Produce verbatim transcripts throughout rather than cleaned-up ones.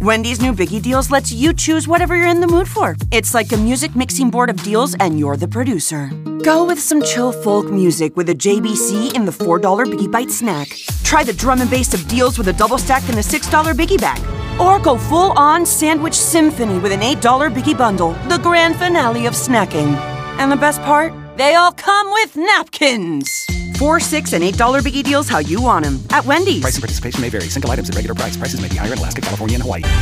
Wendy's new Biggie Deals lets you choose whatever you're in the mood for. It's like a music mixing board of deals and you're the producer. Go with some chill folk music with a J B C in the four dollar Biggie Bite snack. Try the drum and bass of deals with a double stack in the six dollar Biggie Bag. Or go full-on sandwich symphony with an eight dollar Biggie Bundle, the grand finale of snacking. And the best part? They all come with napkins. Four, six, and eight dollar Biggie Deals how you want them at Wendy's. Price and participation may vary. Single items at regular price. Prices may be higher in Alaska, California, and Hawaii.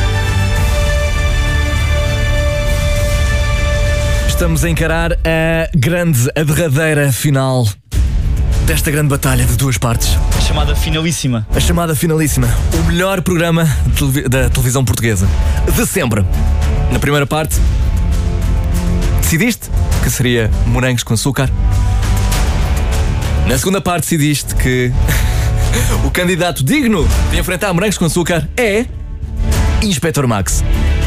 Estamos a encarar a grande, a derradeira final desta grande batalha de duas partes. A chamada finalíssima. A chamada finalíssima. O melhor programa de televi- da televisão portuguesa de sempre. Na primeira parte, decidiste que seria morangos com açúcar. Na segunda parte, decidiste que o candidato digno de enfrentar morangos com açúcar é Inspector Max.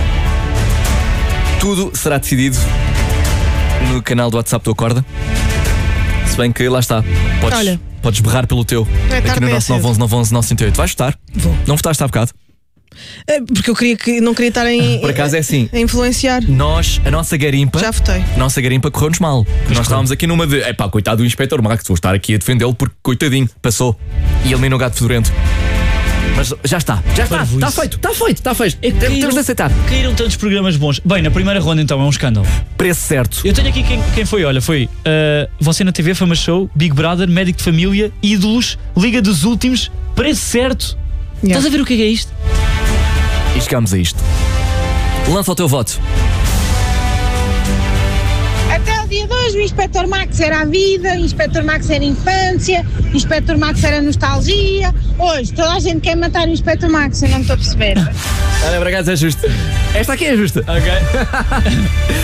Tudo será decidido no canal do WhatsApp do Acorda. Se bem que lá está, podes, Olha. podes berrar pelo teu É aqui tarde, no é nosso cedo. nove onze nove onze nove cinco oito. Vais votar? Vou. Não votaste há bocado? É, porque eu queria que, não queria estar em, Por acaso é assim. a influenciar. Nós, a nossa garimpa, Já votei. a nossa garimpa correu-nos mal. Nós estávamos aqui numa de, epá, coitado do Inspector Max, vou estar aqui a defendê-lo porque coitadinho, passou e eliminou o gato fedorento. Mas já está, já está, Parvoíce. está feito, está feito, está feito. É que Temos caíram- de aceitar. Caíram tantos programas bons. Bem, na primeira ronda então é um escândalo. Preço certo. Eu tenho aqui quem, quem foi, olha, foi uh, Você na T V, Fama Show, Big Brother, Médico de Família, Ídolos, Liga dos Últimos, Preço Certo. Yeah. Estás a ver o que é, que é isto? E chegamos a isto. Lança o teu voto. Até o dia de hoje o Inspector Max era a vida, o Inspector Max era a infância, o Inspector Max era a nostalgia. Hoje toda a gente quer matar o Inspector Max, eu não estou a perceber. Olha, por acaso é justo. Esta aqui é justa. Ok.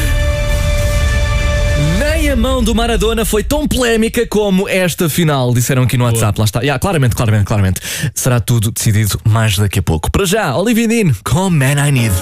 Nem a mão do Maradona foi tão polémica como esta final. Disseram aqui no WhatsApp. Lá está. Yeah, claramente, claramente, claramente. Será tudo decidido mais daqui a pouco. Para já, Olivia Dean com Man I Need.